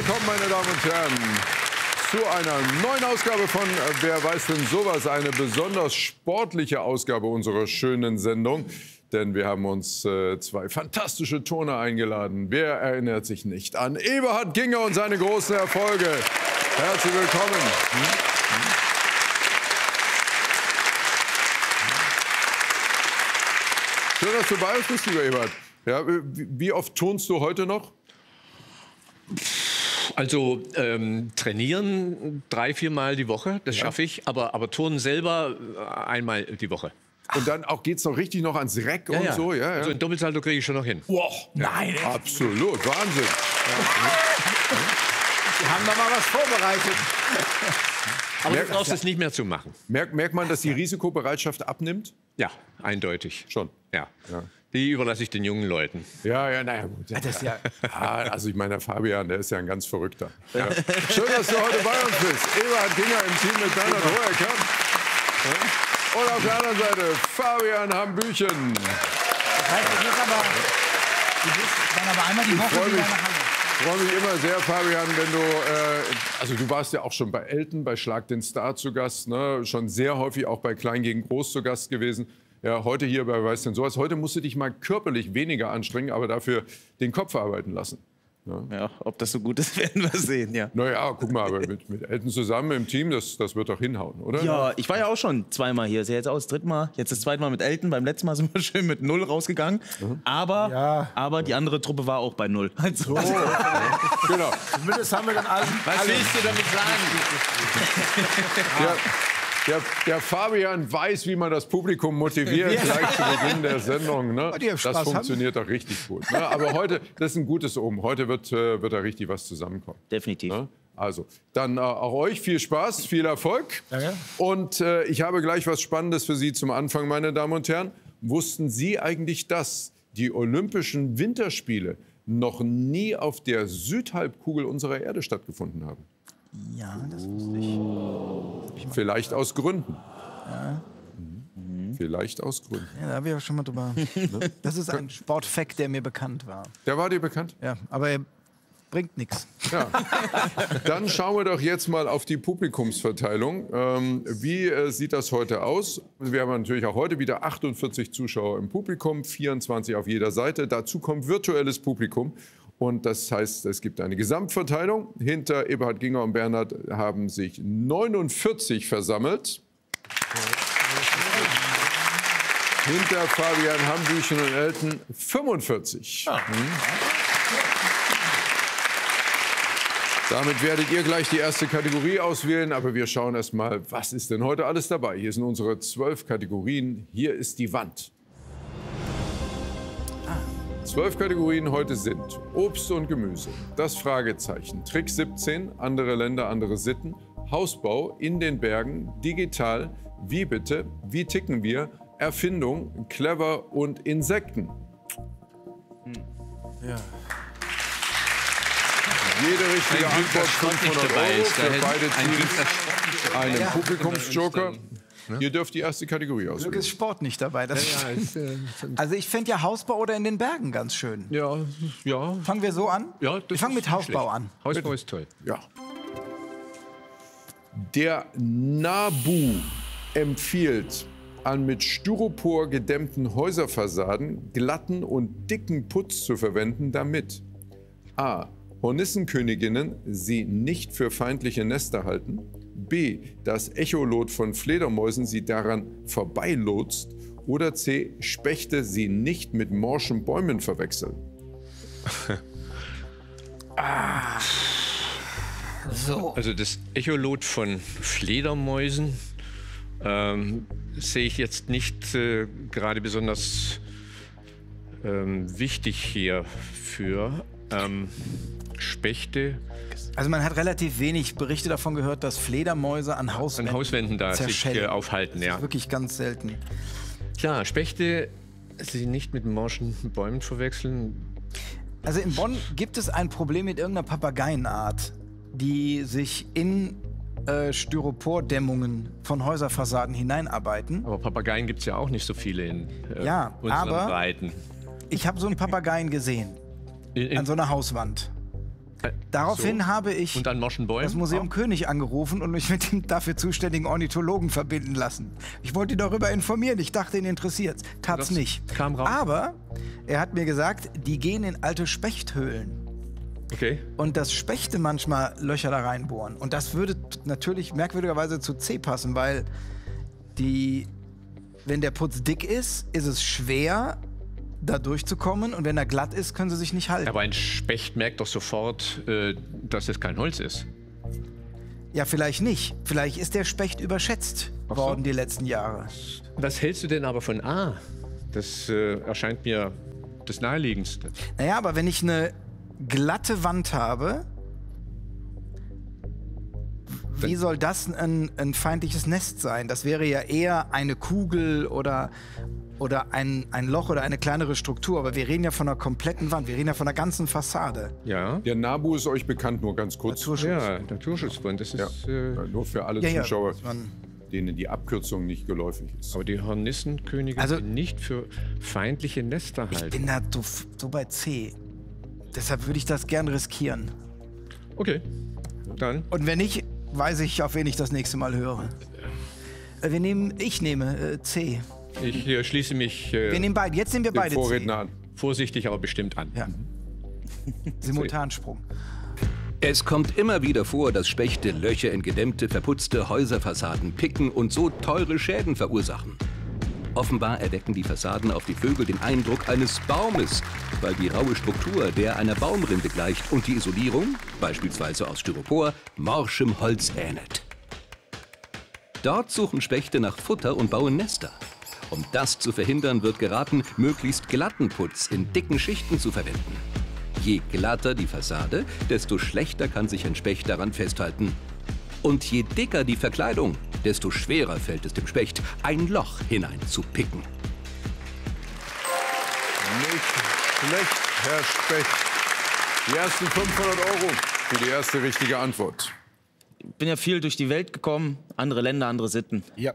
willkommen, meine Damen und Herren, zu einer neuen Ausgabe von Wer weiß denn sowas? Eine besonders sportliche Ausgabe unserer schönen Sendung. Denn wir haben uns zwei fantastische Turner eingeladen. Wer erinnert sich nicht an Eberhard Ginger und seine großen Erfolge? Herzlich willkommen. Schön, dass du bei uns bist, lieber Eberhard. Ja, wie oft turnst du heute noch? Also trainieren 3-4 Mal die Woche, das schaffe ich. Aber Turnen selber einmal die Woche. Und dann auch geht's noch richtig noch ans Reck und so? Ja, ja. Also ein Doppelsalto kriege ich schon noch hin. Wow, nein! Absolut, Wahnsinn. Wir haben da mal was vorbereitet. Aber du brauchst es nicht mehr zu machen. Merkt man, dass die Risikobereitschaft abnimmt? Ja, eindeutig. Schon. Ja. Die überlasse ich den jungen Leuten. Ja, naja, gut. Ja, Das ist ja also ich meine, der Fabian, der ist ja ein ganz Verrückter. Ja. Schön, dass du heute bei uns bist. Eberhard Ginger im Team mit Bernhard Hohecker. Und auf der anderen Seite Fabian Hambüchen. Das heißt, du gehst dann aber einmal die Woche wieder nach Hause. Ich freue mich immer sehr, Fabian, wenn du, also du warst ja auch schon bei Elton, bei Schlag den Star zu Gast, ne? Schon sehr häufig auch bei Klein gegen Groß zu Gast gewesen. Ja, heute hier bei Weiß denn sowas. Heute musst du dich mal körperlich weniger anstrengen, aber dafür den Kopf arbeiten lassen. Ja, ob das so gut ist, werden wir sehen, ja. Naja, guck mal, aber mit Elton zusammen im Team, das wird doch hinhauen, oder? Ja, ich war ja auch schon zweimal hier. Ist ja jetzt auch das dritte Mal. Jetzt das zweite Mal mit Elton. Beim letzten Mal sind wir schön mit 0 rausgegangen. Aber die andere Truppe war auch bei 0. Also, Genau. Zumindest haben wir dann alle. Was willst du damit sagen? Der Fabian weiß, wie man das Publikum motiviert, gleich zu Beginn der Sendung. Ne? Das funktioniert doch richtig gut. Ne? Aber heute, das ist ein gutes Omen. Heute wird da richtig was zusammenkommen. definitiv. Ne? Also, dann auch euch viel Spaß, viel Erfolg. Danke. Und ich habe gleich was Spannendes für Sie zum Anfang, meine Damen und Herren. Wussten Sie eigentlich, dass die Olympischen Winterspiele noch nie auf der Südhalbkugel unserer Erde stattgefunden haben? Ja, das wusste ich. Vielleicht aus Gründen. Vielleicht aus Gründen. Ja, da habe ich auch schon mal drüber. Das ist ein Sportfact, der mir bekannt war. Der war dir bekannt? Ja, aber er bringt nichts. Ja. Dann schauen wir doch jetzt mal auf die Publikumsverteilung. Wie sieht das heute aus? Wir haben natürlich auch heute wieder 48 Zuschauer im Publikum, 24 auf jeder Seite. Dazu kommt virtuelles Publikum. Und das heißt, es gibt eine Gesamtverteilung. Hinter Eberhard Ginger und Bernhard haben sich 49 versammelt. Hinter Fabian Hambüchen und Elton 45. Damit werdet ihr gleich die erste Kategorie auswählen. Aber wir schauen erst mal, was ist denn heute alles dabei? Hier sind unsere 12 Kategorien. Hier ist die Wand. 12 Kategorien heute sind Obst und Gemüse, das Fragezeichen, Trick 17, andere Länder, andere Sitten, Hausbau, in den Bergen, digital, wie bitte, wie ticken wir, Erfindung, clever und Insekten. Ja. Jede richtige Antwort 500 € für beide Teams, einen Publikumsjoker. Ihr dürft die erste Kategorie Glück auswählen. ist Sport nicht dabei. Also ich finde ja Hausbau oder in den Bergen ganz schön. Ja. Fangen wir so an? Ja, Wir fangen mit Hausbau an. Hausbau ist toll. Ja. Der NABU empfiehlt, an mit Styropor gedämmten Häuserfassaden glatten und dicken Putz zu verwenden, damit a. Hornissenköniginnen sie nicht für feindliche Nester halten, b. das Echolot von Fledermäusen sie daran vorbeilotst oder c. Spechte sie nicht mit morschen Bäumen verwechseln. Also das Echolot von Fledermäusen sehe ich jetzt nicht gerade besonders wichtig hierfür. Spechte. Also man hat relativ wenig Berichte davon gehört, dass Fledermäuse an Hauswänden da sich zerschellen. aufhalten. Das Ja. ist wirklich ganz selten. Klar, Spechte sie nicht mit morschen Bäumen verwechseln. Also in Bonn gibt es ein Problem mit irgendeiner Papageienart, die sich in Styropordämmungen von Häuserfassaden hineinarbeiten. Aber Papageien gibt es ja auch nicht so viele in Ja, unseren aber Breiten. Ich habe so einen Papageien gesehen an so einer Hauswand. Daraufhin habe ich Und an morschen Bäumen? das Museum König angerufen und mich mit dem dafür zuständigen Ornithologen verbinden lassen. Ich wollte ihn darüber informieren. Ich dachte, ihn interessiert's. Tat's nicht. kam raus. Aber er hat mir gesagt, die gehen in alte Spechthöhlen. Okay. Und dass Spechte manchmal Löcher da reinbohren. Und das würde natürlich merkwürdigerweise zu C passen, weil wenn der Putz dick ist, ist es schwer, da durchzukommen. Und wenn er glatt ist, können sie sich nicht halten. Aber ein Specht merkt doch sofort, dass es kein Holz ist. Ja, vielleicht nicht. Vielleicht ist der Specht überschätzt worden die letzten Jahre. Was hältst du denn aber von A? Das erscheint mir das Naheliegendste. Naja, aber wenn ich eine glatte Wand habe, wie soll das ein feindliches Nest sein? Das wäre ja eher eine Kugel oder ein Loch oder eine kleinere Struktur. Aber wir reden ja von einer kompletten Wand. Wir reden ja von einer ganzen Fassade. Ja. Der Nabu ist euch bekannt, nur ganz kurz. Naturschutz. Ja, Naturschutzbund. Das ist, Nur für alle Ja, Zuschauer, man- denen die Abkürzung nicht geläufig ist. aber die Hornissenkönige Also- sind nicht für feindliche Nester Ich halten. bin da so bei C. Deshalb würde ich das gern riskieren. Okay, dann. Und wenn nicht, weiß ich, auf wen ich das nächste Mal höre. Ich nehme C. Ich schließe mich Wir nehmen beide. Jetzt nehmen wir Den beide Vorredner an. vorsichtig, aber bestimmt an. C. Ja. Simultansprung. Es kommt immer wieder vor, dass Spechte Löcher in gedämmte, verputzte Häuserfassaden picken und so teure Schäden verursachen. Offenbar erwecken die Fassaden auf die Vögel den Eindruck eines Baumes, weil die raue Struktur der einer Baumrinde gleicht und die Isolierung, beispielsweise aus Styropor, morschem Holz ähnelt. Dort suchen Spechte nach Futter und bauen Nester. Um das zu verhindern, wird geraten, möglichst glatten Putz in dicken Schichten zu verwenden. Je glatter die Fassade, desto schlechter kann sich ein Specht daran festhalten. Und je dicker die Verkleidung, desto schwerer fällt es dem Specht, ein Loch hineinzupicken. Nicht schlecht, Herr Specht. Die ersten 500 € für die erste richtige Antwort. Ich bin ja viel durch die Welt gekommen, andere Länder, andere Sitten. Ja.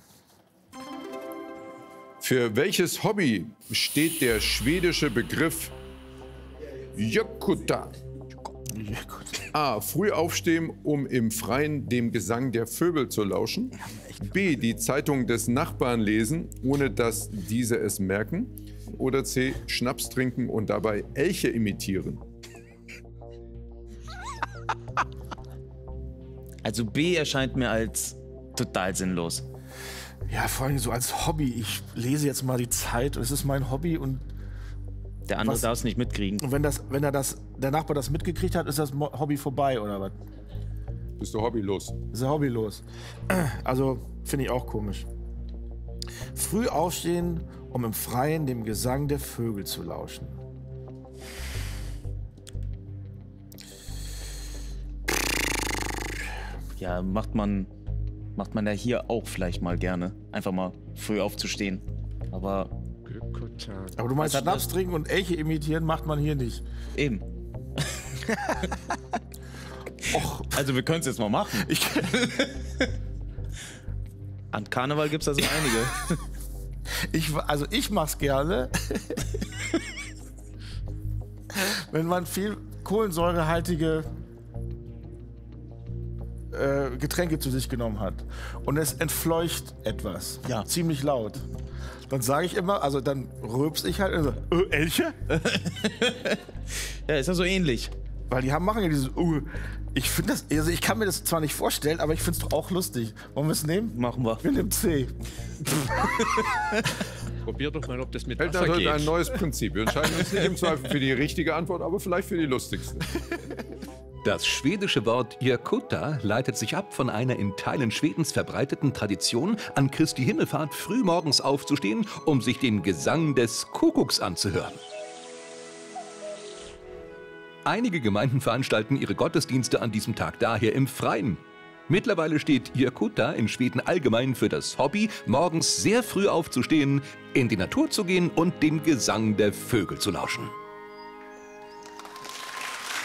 Für welches Hobby steht der schwedische Begriff Jökuta? A. Früh aufstehen, um im Freien dem Gesang der Vögel zu lauschen. B. Die Zeitung des Nachbarn lesen, ohne dass diese es merken. Oder C. Schnaps trinken und dabei Elche imitieren. Also B erscheint mir als total sinnlos. Ja, vor allem so als Hobby. Ich lese jetzt mal die Zeit und es ist mein Hobby und Der andere Was? darf es nicht mitkriegen. wenn der Nachbar das mitgekriegt hat, ist das Hobby vorbei oder was? Bist du hobbylos? Ist er hobbylos. Also finde ich auch komisch. Früh aufstehen, um im Freien dem Gesang der Vögel zu lauschen. Ja, macht man ja hier auch vielleicht mal gerne. Einfach mal früh aufzustehen. Aber Aber du meinst Was hat Schnaps das- trinken und Elche imitieren macht man hier nicht. eben. Also wir können es jetzt mal machen. An Karneval gibt es da so einige. Ich mach's gerne. Wenn man viel kohlensäurehaltige Getränke zu sich genommen hat und es entfleucht etwas, Ja. ziemlich laut, dann sage ich immer, also dann rülps ich halt und so, Elche? Ja, ist ja so ähnlich. Weil die machen ja dieses, ich finde das, also ich kann mir das zwar nicht vorstellen, aber ich finde es doch auch lustig. Wollen wir es nehmen? Machen wir. Wir nehmen C. Probier doch mal, ob das mit Eltern Wasser hat geht. ein neues Prinzip. Wir entscheiden uns nicht im Zweifel für die richtige Antwort, aber vielleicht für die lustigste. Das schwedische Wort Jökuta leitet sich ab von einer in Teilen Schwedens verbreiteten Tradition, an Christi Himmelfahrt frühmorgens aufzustehen, um sich den Gesang des Kuckucks anzuhören. Einige Gemeinden veranstalten ihre Gottesdienste an diesem Tag daher im Freien. Mittlerweile steht Jökuta in Schweden allgemein für das Hobby, morgens sehr früh aufzustehen, in die Natur zu gehen und dem Gesang der Vögel zu lauschen.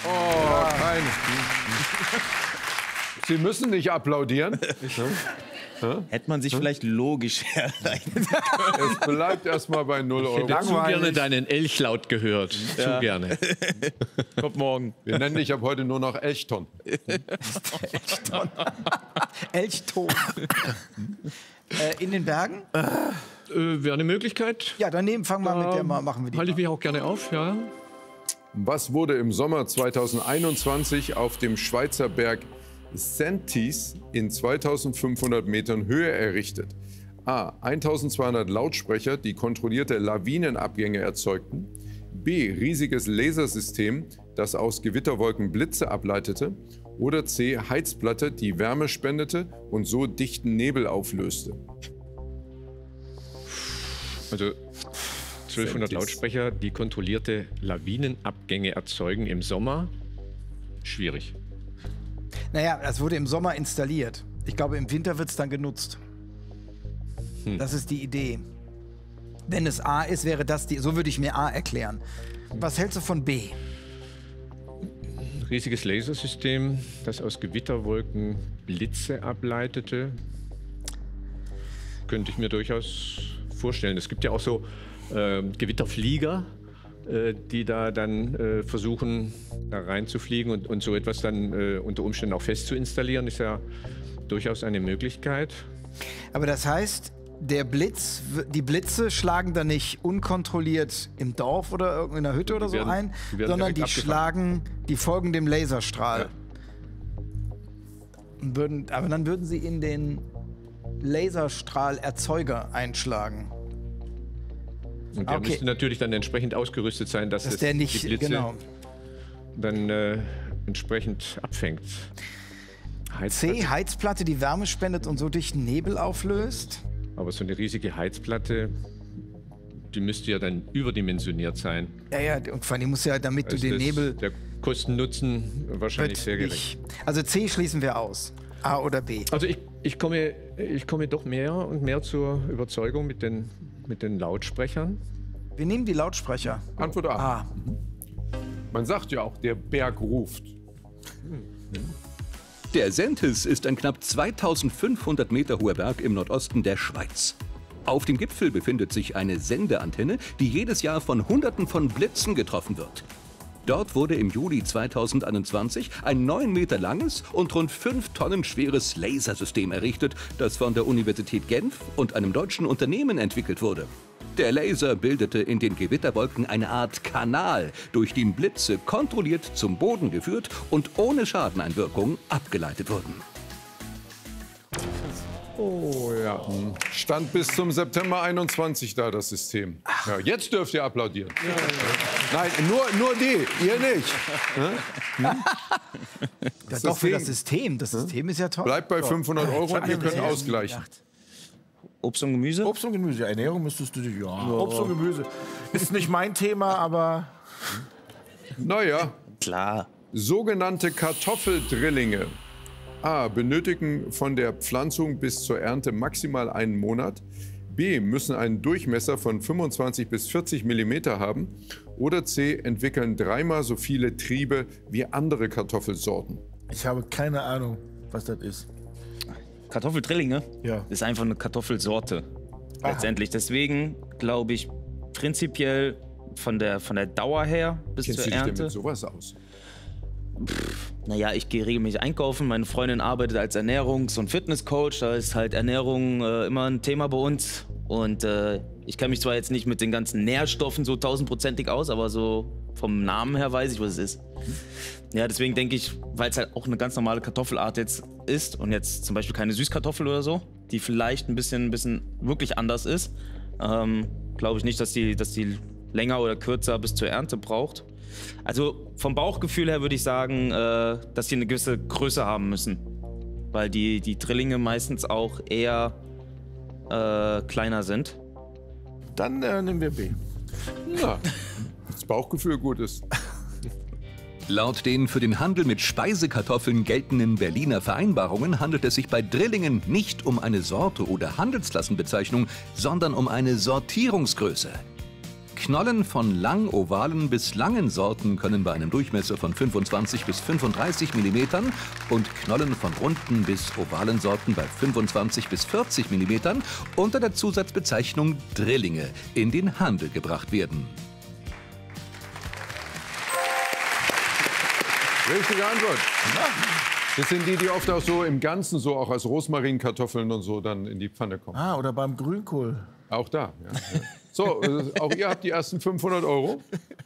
Oh, kein. Sie müssen nicht applaudieren. Hätte man sich vielleicht logisch herleiten. Es bleibt erstmal bei 0 Euro. Ich hätte zu gerne deinen Elchlaut gehört. Zu gerne. Kommt morgen. Wir nennen dich ab heute nur noch Elchton. Elchton. In den Bergen? Wäre eine Möglichkeit. Ja, dann fangen wir mit der mal, machen wir die. Halte ich mich auch gerne auf, ja. Was wurde im Sommer 2021 auf dem Schweizer Berg Sentis in 2500 Metern Höhe errichtet? A. 1200 Lautsprecher, die kontrollierte Lawinenabgänge erzeugten. B. Riesiges Lasersystem, das aus Gewitterwolken Blitze ableitete. Oder C. Heizplatte, die Wärme spendete und so dichten Nebel auflöste. Also 1200 Lautsprecher, die kontrollierte Lawinenabgänge erzeugen im Sommer. Schwierig. Naja, das wurde im Sommer installiert. Ich glaube, im Winter wird es dann genutzt. Das ist die Idee. Wenn es A ist, wäre das so würde ich mir A erklären. Was hältst du von B? Ein riesiges Lasersystem, das aus Gewitterwolken Blitze ableitete. Könnte ich mir durchaus vorstellen. Es gibt ja auch so Gewitterflieger, die da dann versuchen, da reinzufliegen und so etwas dann unter Umständen auch fest zu installieren, ist ja durchaus eine Möglichkeit. Aber das heißt, die Blitze schlagen dann nicht unkontrolliert im Dorf oder in einer Hütte oder so ein, sondern die folgen dem Laserstrahl. Ja. Aber dann würden sie in den Laserstrahlerzeuger einschlagen. Und der müsste natürlich dann entsprechend ausgerüstet sein, dass der nicht, die Blitze genau, dann entsprechend abfängt. C. Heizplatte, die Wärme spendet und so dichten Nebel auflöst. Aber so eine riesige Heizplatte, die müsste ja dann überdimensioniert sein. Ja, und vor allem muss ja, damit du den Nebel... Der Kosten-Nutzen wahrscheinlich sehr gering. Also C schließen wir aus. A oder B? Also ich komme doch mehr und mehr zur Überzeugung mit den Lautsprechern. Wir nehmen die Lautsprecher. Antwort A. Man sagt ja auch, der Berg ruft. Der Sentis ist ein knapp 2500 Meter hoher Berg im Nordosten der Schweiz. Auf dem Gipfel befindet sich eine Sendeantenne, die jedes Jahr von Hunderten von Blitzen getroffen wird. Dort wurde im Juli 2021 ein 9 Meter langes und rund 5 Tonnen schweres Lasersystem errichtet, das von der Universität Genf und einem deutschen Unternehmen entwickelt wurde. Der Laser bildete in den Gewitterwolken eine Art Kanal, durch den Blitze kontrolliert zum Boden geführt und ohne Schadeneinwirkung abgeleitet wurden. Oh ja. Stand bis zum September 21 da, das System. Ja, jetzt dürft ihr applaudieren. Nein, nur die, ihr nicht. Ja, doch für das System. Das System ist ja toll. Bleibt bei 500 Euro und ihr könnt ausgleichen. Obst und Gemüse? Obst und Gemüse, Ernährung müsstest du dir, Obst und Gemüse. Ist nicht mein Thema, aber... Naja. Klar. Sogenannte Kartoffeldrillinge. A. Benötigen von der Pflanzung bis zur Ernte maximal einen Monat. B. Müssen einen Durchmesser von 25 bis 40 mm haben. Oder C. Entwickeln 3-mal so viele Triebe wie andere Kartoffelsorten. Ich habe keine Ahnung, was das ist. Kartoffeldrillinge? Ja. Ist einfach eine Kartoffelsorte. Letztendlich. Deswegen glaube ich prinzipiell von der Dauer her bis Kennst zur du dich denn Ernte. mit sowas aus? Naja, ich gehe regelmäßig einkaufen. Meine Freundin arbeitet als Ernährungs- und Fitnesscoach. Da ist halt Ernährung immer ein Thema bei uns. Und ich kenne mich zwar jetzt nicht mit den ganzen Nährstoffen so 1000%ig aus, aber so vom Namen her weiß ich, was es ist. Ja, deswegen denke ich, weil es halt auch eine ganz normale Kartoffelart jetzt ist und jetzt zum Beispiel keine Süßkartoffel oder so, die vielleicht ein bisschen wirklich anders ist, glaube ich nicht, dass die länger oder kürzer bis zur Ernte braucht. Also vom Bauchgefühl her würde ich sagen, dass die eine gewisse Größe haben müssen, weil die Drillinge meistens auch eher kleiner sind. Dann nehmen wir B. Ja, das Bauchgefühl gut ist. Laut den für den Handel mit Speisekartoffeln geltenden Berliner Vereinbarungen handelt es sich bei Drillingen nicht um eine Sorte oder Handelsklassenbezeichnung, sondern um eine Sortierungsgröße. Knollen von lang-ovalen bis langen Sorten können bei einem Durchmesser von 25 bis 35 mm und Knollen von runden bis ovalen Sorten bei 25 bis 40 mm unter der Zusatzbezeichnung Drillinge in den Handel gebracht werden. Richtige Antwort. Das sind die, die oft auch so im Ganzen so auch als Rosmarinkartoffeln und so dann in die Pfanne kommen. Ah, oder beim Grünkohl. Auch da. Ja, ja. So, auch ihr habt die ersten 500 Euro.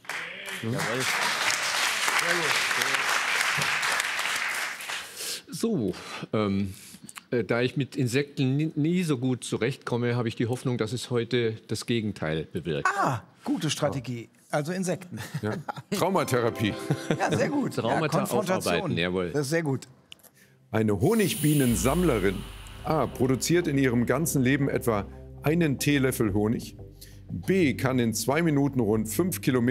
So, da ich mit Insekten nie so gut zurechtkomme, habe ich die Hoffnung, dass es heute das Gegenteil bewirkt. Ah, gute Strategie. Also Insekten. Ja. Traumatherapie. Ja, sehr gut. Traumata Konfrontation. aufarbeiten, jawohl. Das ist sehr gut. Eine Honigbienensammlerin A. produziert in ihrem ganzen Leben etwa einen Teelöffel Honig. B. kann in 2 Minuten rund 5 Kilometer